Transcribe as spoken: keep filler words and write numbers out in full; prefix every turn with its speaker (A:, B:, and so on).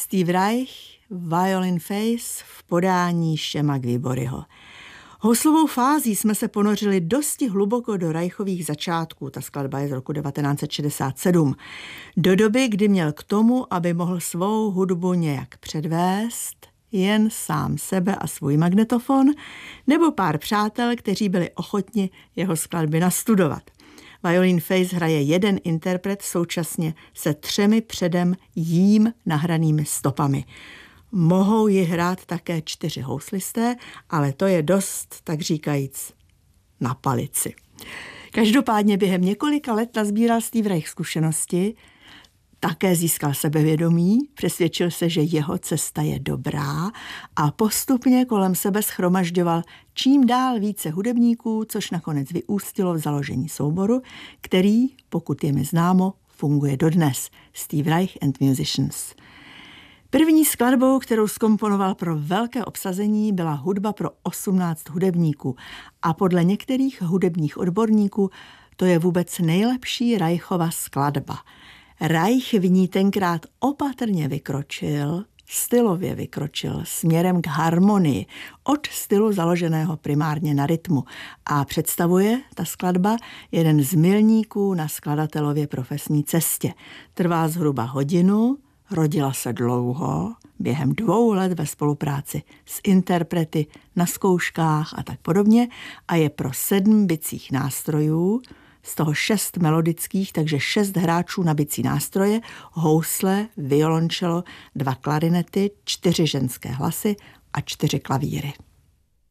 A: Steve Reich, Violin Face v podání Shema Gwiboryho. Houslovou fází jsme se ponořili dosti hluboko do Reichových začátků. Ta skladba je z roku devatenáct set šedesát sedm. Do doby, kdy měl k tomu, aby mohl svou hudbu nějak předvést, jen sám sebe a svůj magnetofon, nebo pár přátel, kteří byli ochotni jeho skladby nastudovat. Violin Face hraje jeden interpret současně se třemi předem jím nahranými stopami. Mohou ji hrát také čtyři houslisté, ale to je dost, tak říkajíc, na palici. Každopádně během několika let nazbíral Steve Reich zkušenosti, také získal sebevědomí, přesvědčil se, že jeho cesta je dobrá a postupně kolem sebe shromažďoval čím dál více hudebníků, což nakonec vyústilo v založení souboru, který, pokud je mi známo, funguje dodnes. Steve Reich and Musicians. První skladbou, kterou zkomponoval pro velké obsazení, byla hudba pro osmnáct hudebníků a podle některých hudebních odborníků to je vůbec nejlepší Reichova skladba. Reich v ní tenkrát opatrně vykročil, stylově vykročil směrem k harmonii od stylu založeného primárně na rytmu a představuje ta skladba jeden z milníků na skladatelově profesní cestě. Trvá zhruba hodinu, rodila se dlouho, během dvou let ve spolupráci s interprety na zkouškách a tak podobně a je pro sedm bicích nástrojů, z toho šest melodických, takže šest hráčů na bicí nástroje, housle, violončelo, dva klarinety, čtyři ženské hlasy a čtyři klavíry.